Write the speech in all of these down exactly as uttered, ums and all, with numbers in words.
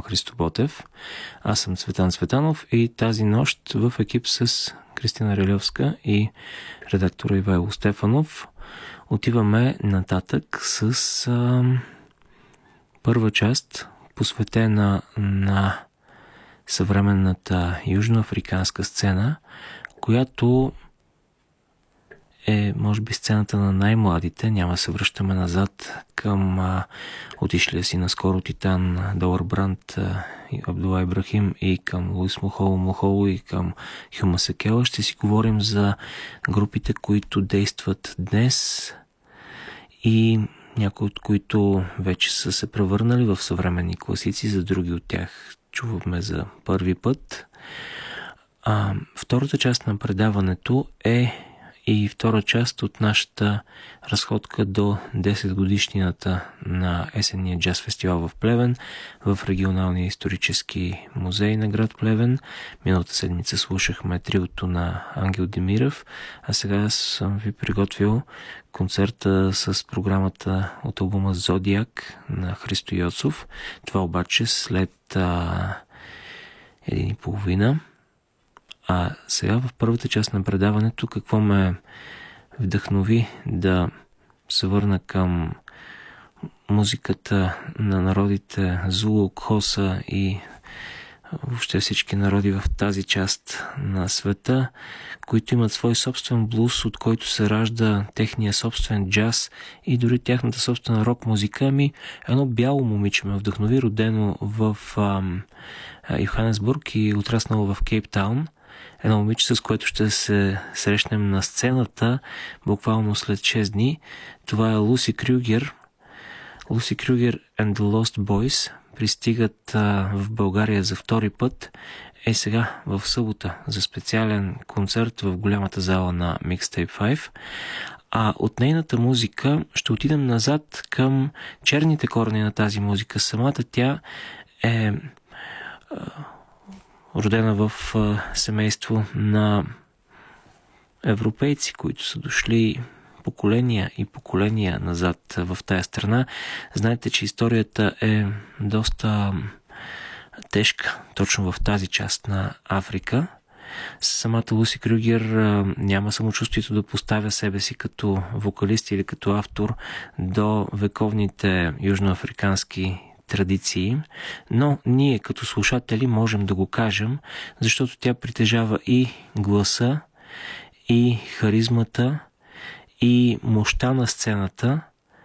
Христо Ботев. Аз съм Цветан Цветанов и тази нощ в екип с Кристина Рилевска и редактора Ивайло Стефанов отиваме нататък с а, първа част, посветена на съвременната южноафриканска сцена, която е, може би, сцената на най-младите. Няма да се връщаме назад към а, отишлия си наскоро Титан, Долър Бранд, Абдула Ибрахим и към Луис Мухоло Мухоло и към Хюма Секела. Ще си говорим за групите, които действат днес и някои от които вече са се превърнали в съвременни класици, за други от тях чуваме за първи път. А, втората част на предаването е и втора част от нашата разходка до десет годишнината на есенния джаз фестивал в Плевен, в регионалния исторически музей на град Плевен. Миналата седмица слушахме триото на Ангел Демиров, а сега съм ви приготвил концерта с програмата от албума Зодиак на Христо Йоцов. Това обаче след а, един и половина. А сега в първата част на предаването какво ме вдъхнови да се върна към музиката на народите Зулу, Кхоса и въобще всички народи в тази част на света, които имат свой собствен блуз, от който се ражда техния собствен джаз и дори тяхната собствена рок музика. Ами едно бяло момиче ме вдъхнови, родено в ам, Йоханесбург и отраснало в Кейптаун. Едно момиче, с което ще се срещнем на сцената буквално след шест дни. Това е Луси Крюгер. Луси Крюгер and the Lost Boys пристигат а, в България за втори път. Е сега в събота за специален концерт в голямата зала на Mixtape пет. А от нейната музика ще отидем назад към черните корени на тази музика. Самата тя е а, родена в а, семейство на европейци, които са дошли поколения и поколения назад в тая страна. Знаете, че историята е доста тежка точно в тази част на Африка. Самата Луси Крюгер а, няма самочувствието да поставя себе си като вокалист или като автор до вековните южноафрикански традиции, но ние като слушатели можем да го кажем, защото тя притежава и гласа, и харизмата, и мощта на сцената,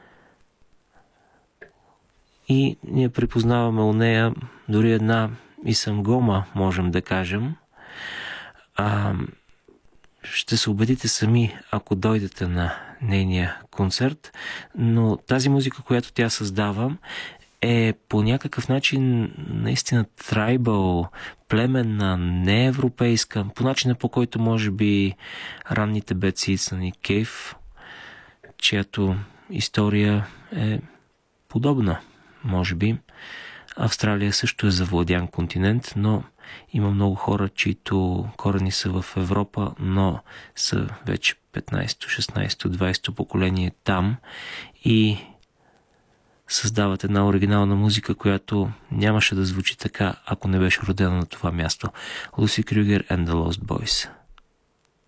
и ние припознаваме у нея дори една исангома, можем да кажем. А, ще се убедите сами, ако дойдете на нейния концерт, но тази музика, която тя създава, е по някакъв начин наистина трайбъл, племенна, неевропейска, по начина, по който може би ранните Bad Seeds на Ник Кейв, чиято история е подобна, може би. Австралия също е завладян континент, но има много хора, чието корени са в Европа, но са вече петнайсето, шестнайсето, двайсето поколение там и създават една оригинална музика, която нямаше да звучи така, ако не беше родена на това място. Луси Крюгер and the Lost Boys.